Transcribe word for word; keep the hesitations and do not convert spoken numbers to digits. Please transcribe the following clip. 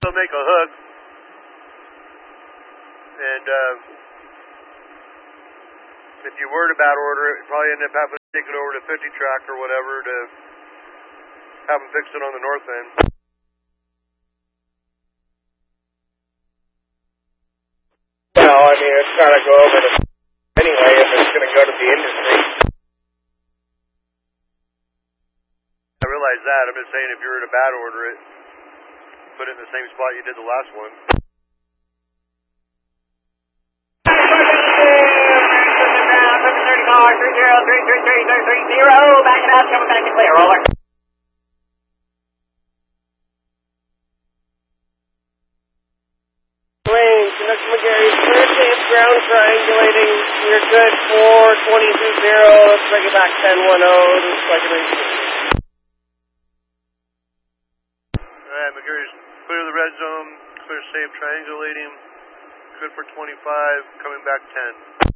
still make a hook. And uh, if you were to bad order it, you'd probably end up having to take it over to fifty track or whatever to have them fix it on the north end. Well, I mean, it's got to go over to anyway if it's going to go to the industry. I realize that. I'm just saying if you were to bad order it, put it in the same spot you did the last one. three zero three three three three zero, back it up, coming back to clear, over. Range, Canucks McGarry, clear safe, ground triangulating, you're good for twenty-two zero, let's bring it back ten one oh, looks like it is. Alright, McGarry's clear the red zone, clear safe, triangulating, good for twenty-five, coming back ten.